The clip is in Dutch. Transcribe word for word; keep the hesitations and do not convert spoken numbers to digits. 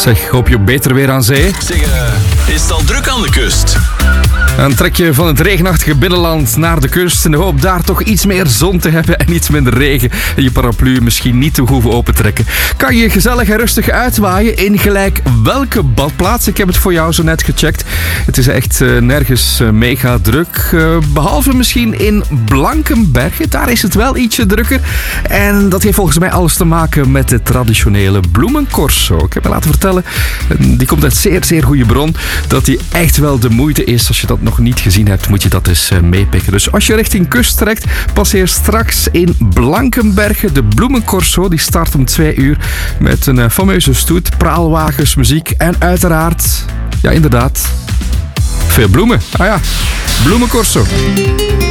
Zeg, hoop je op beter weer aan zee? Zeg, uh, is het al druk aan de kust? Dan trek je van het regenachtige binnenland naar de kust in de hoop daar toch iets meer zon te hebben en iets minder regen. En je paraplu misschien niet te hoeven opentrekken. Kan je gezellig en rustig uitwaaien in gelijk welke badplaats. Ik heb het voor jou zo net gecheckt. Het is echt uh, nergens uh, mega druk. Uh, behalve misschien in Blankenberge. Daar is het wel ietsje drukker. En dat heeft volgens mij alles te maken met de traditionele bloemencorso. Ik heb me laten vertellen, die komt uit zeer, zeer goede bron, dat die echt wel de moeite is. Als je dat nog niet gezien hebt, moet je dat eens uh, meepikken. Dus als je richting kust trekt, passeer straks in Blankenberge de bloemencorso. Die start om twee uur met een uh, fameuze stoet, praalwagens, muziek en uiteraard, ja inderdaad, veel bloemen. Ah ja, bloemencorso.